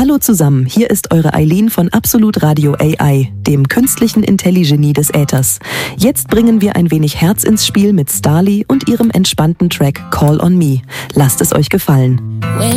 Hallo zusammen, hier ist eure Eileen von Absolut Radio AI, dem künstlichen Intelligenie des Äthers. Jetzt bringen wir ein wenig Herz ins Spiel mit Starly und ihrem entspannten Track Call on Me. Lasst es euch gefallen.